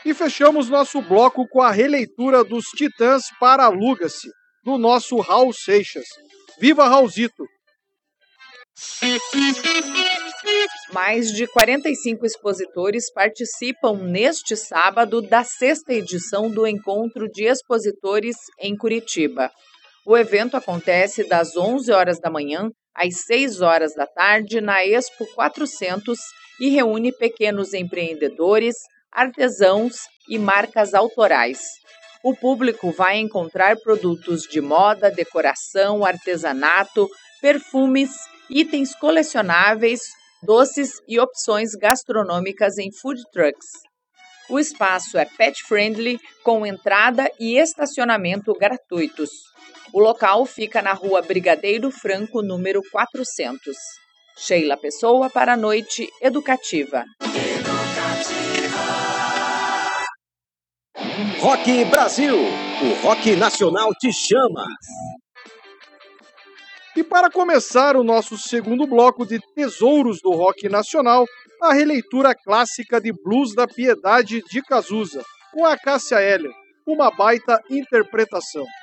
E fechamos nosso bloco com a releitura dos Titãs para Aluga-se, do nosso Raul Seixas. Viva Raulzito! Mais de 45 expositores participam neste sábado da 6ª edição do Encontro de Expositores em Curitiba. O evento acontece das 11 horas da manhã às 6 horas da tarde na Expo 400 e reúne pequenos empreendedores, artesãos e marcas autorais. O público vai encontrar produtos de moda, decoração, artesanato, perfumes, itens colecionáveis, doces e opções gastronômicas em food trucks. O espaço é pet friendly, com entrada e estacionamento gratuitos. O local fica na Rua Brigadeiro Franco, número 400. Sheila Pessoa para a Noite Educativa. Rock Brasil, o rock nacional te chama. E para começar o nosso segundo bloco de Tesouros do Rock Nacional, a releitura clássica de Blues da Piedade de Cazuza, com a Cássia Eller, uma baita interpretação.